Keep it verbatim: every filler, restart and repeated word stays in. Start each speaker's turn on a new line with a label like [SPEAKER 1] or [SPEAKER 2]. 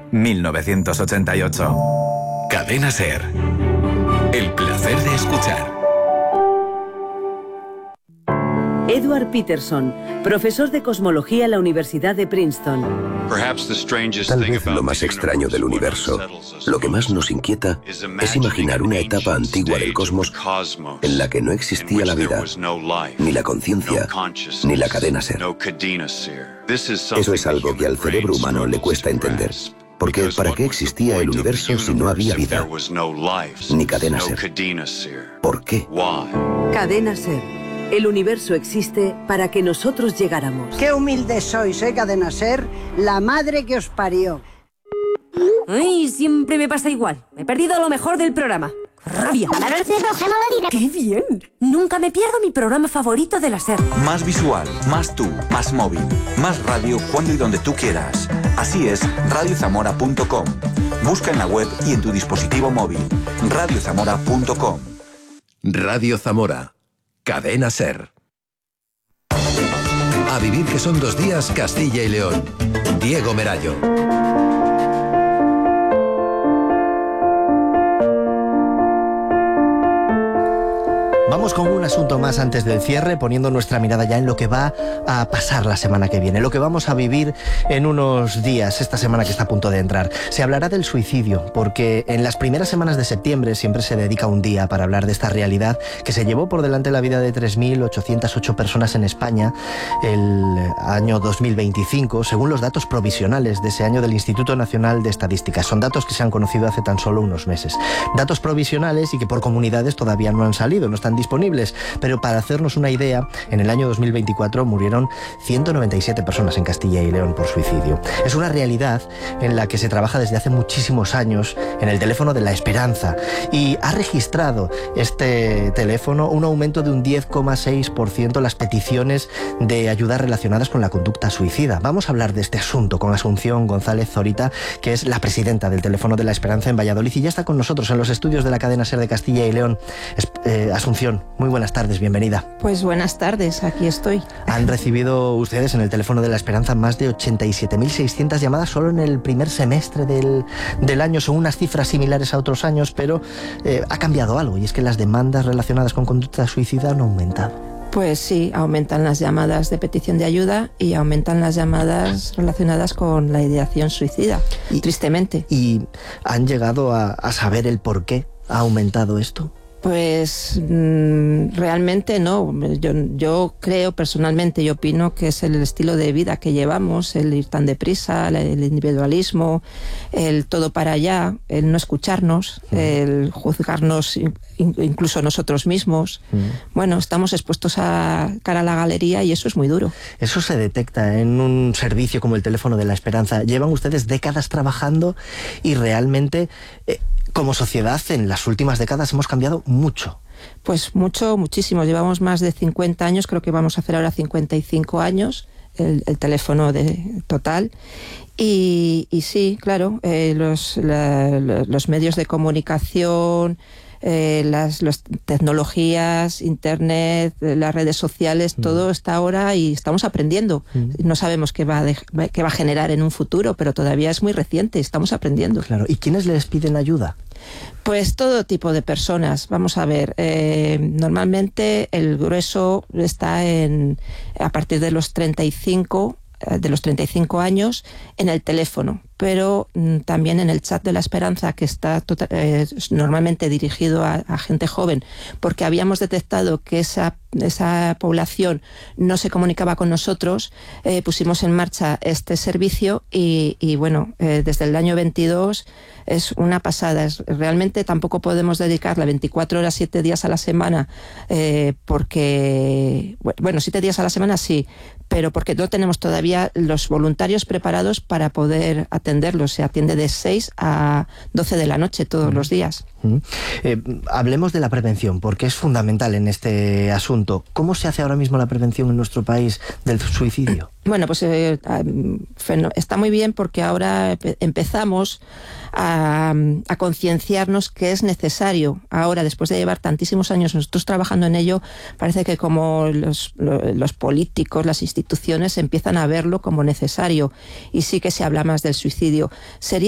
[SPEAKER 1] mil novecientos ochenta y ocho. Cadena SER. El placer de escuchar.
[SPEAKER 2] Edward Peterson, profesor de cosmología en la Universidad de Princeton.
[SPEAKER 3] Tal vez lo más extraño del universo, lo que más nos inquieta, es imaginar una etapa antigua del cosmos en la que no existía la vida, ni la conciencia, ni la cadena SER. Eso es algo que al cerebro humano le cuesta entender. Porque ¿para qué existía el universo si no había vida? Ni cadena SER. ¿Por qué?
[SPEAKER 2] Cadena SER. El universo existe para que nosotros llegáramos.
[SPEAKER 4] Qué humildes sois, ¿eh, Cadena SER? La madre que os parió.
[SPEAKER 5] Ay, siempre me pasa igual. Me he perdido lo mejor del programa. ¡Rabia! ¡Qué bien! Nunca me pierdo mi programa favorito de la SER.
[SPEAKER 6] Más visual, más tú, más móvil. Más radio cuando y donde tú quieras. Así es, radio zamora punto com. Busca en la web y en tu dispositivo móvil. radio zamora punto com.
[SPEAKER 7] Radio Zamora. Cadena SER. A vivir que son dos días Castilla y León. Diego Merayo.
[SPEAKER 8] Vamos con un asunto más antes del cierre, poniendo nuestra mirada ya en lo que va a pasar la semana que viene, lo que vamos a vivir en unos días, esta semana que está a punto de entrar. Se hablará del suicidio, porque en las primeras semanas de septiembre siempre se dedica un día para hablar de esta realidad que se llevó por delante la vida de tres mil ochocientas ocho personas en España el año dos mil veinticinco, según los datos provisionales de ese año del Instituto Nacional de Estadística. Son datos que se han conocido hace tan solo unos meses. Datos provisionales y que por comunidades todavía no han salido, no están disponibles, pero para hacernos una idea, en el año dos mil veinticuatro murieron ciento noventa y siete personas en Castilla y León por suicidio. Es una realidad en la que se trabaja desde hace muchísimos años en el teléfono de la esperanza, y ha registrado este teléfono un aumento de un diez coma seis por ciento las peticiones de ayuda relacionadas con la conducta suicida. Vamos a hablar de este asunto con Asunción González Zorita, que es la presidenta del teléfono de la esperanza en Valladolid, y ya está con nosotros en los estudios de la cadena SER de Castilla y León. Eh, Asunción, muy buenas tardes, bienvenida.
[SPEAKER 9] Pues buenas tardes, aquí estoy.
[SPEAKER 8] Han recibido ustedes en el teléfono de la esperanza más de ochenta y siete mil seiscientas llamadas solo en el primer semestre del, del año. Son unas cifras similares a otros años, pero eh, ha cambiado algo, y es que las demandas relacionadas con conducta suicida han aumentado.
[SPEAKER 9] Pues sí, aumentan las llamadas de petición de ayuda y aumentan las llamadas relacionadas con la ideación suicida, y, tristemente.
[SPEAKER 8] ¿Y han llegado a, a saber el por qué ha aumentado esto?
[SPEAKER 9] Pues mmm, realmente no. Yo, yo creo personalmente, yo opino que es el estilo de vida que llevamos, el ir tan deprisa, el individualismo, el todo para allá, el no escucharnos, mm. el juzgarnos incluso nosotros mismos. Mm. Bueno, estamos expuestos a cara a la galería y eso es muy duro.
[SPEAKER 8] Eso se detecta en un servicio como el teléfono de la esperanza. Llevan ustedes décadas trabajando y realmente... Eh, como sociedad, en las últimas décadas hemos cambiado mucho.
[SPEAKER 9] Pues mucho, muchísimo. Llevamos más de cincuenta años, creo que vamos a hacer ahora cincuenta y cinco años, el, el teléfono de total. Y, y sí, claro, eh, los, la, los medios de comunicación... Eh, las, las tecnologías, internet, las redes sociales, mm. todo está ahora y estamos aprendiendo. Mm. No sabemos qué va, de, qué va a generar en un futuro, pero todavía es muy reciente, estamos aprendiendo.
[SPEAKER 8] Claro. ¿Y quiénes les piden ayuda?
[SPEAKER 9] Pues todo tipo de personas. Vamos a ver, eh, normalmente el grueso está en a partir de los treinta y cinco de los treinta y cinco años en el teléfono, pero mm, también en el chat de la esperanza, que está tota, eh, normalmente dirigido a, a gente joven, porque habíamos detectado que esa, esa población no se comunicaba con nosotros. Eh, pusimos en marcha este servicio y, y bueno, eh, desde el año veintidós es una pasada. Es, realmente tampoco podemos dedicarle veinticuatro horas, siete días a la semana, eh, porque, bueno, siete días a la semana sí, pero porque no tenemos todavía los voluntarios preparados para poder atenderlos. Se atiende de seis a doce de la noche todos mm. los días.
[SPEAKER 8] Mm. Eh, hablemos de la prevención, porque es fundamental en este asunto. ¿Cómo se hace ahora mismo la prevención en nuestro país del suicidio?
[SPEAKER 9] Bueno, pues eh, está muy bien, porque ahora empezamos a, a concienciarnos que es necesario. Ahora, después de llevar tantísimos años nosotros trabajando en ello, parece que como los, los políticos, las instituciones empiezan a verlo como necesario, y sí que se habla más del suicidio. Sería